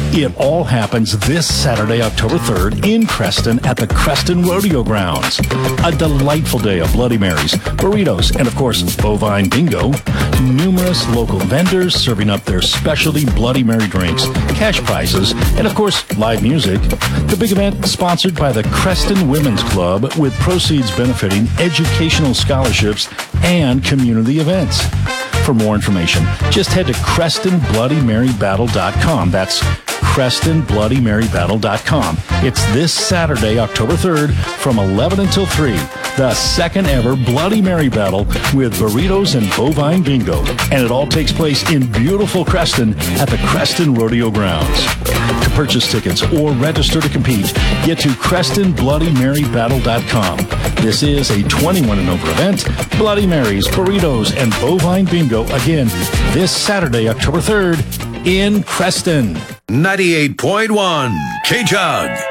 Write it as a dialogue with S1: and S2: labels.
S1: It all happens this Saturday, October 3rd in Creston at the Creston Rodeo Grounds. A delightful day of Bloody Marys, burritos, and of course, bovine bingo. Numerous local vendors serving up their specialty Bloody Mary drinks, cash prizes, and of course, live music. The big event sponsored by the Creston Women's Club with proceeds benefiting educational scholarships and community events. For more information, just head to CrestonBloodyMaryBattle.com. That's CrestonBloodyMaryBattle.com. It's this Saturday, October 3rd, from 11 until 3, the second ever Bloody Mary Battle with burritos and bovine bingo. And it all takes place in beautiful Creston at the Creston Rodeo Grounds. To purchase tickets or register to compete, get to CrestonBloodyMaryBattle.com. This is a 21 and over event. Bloody Marys, burritos, and bovine bingo again this Saturday, October 3rd in Creston.
S2: 98.1 K-Jug.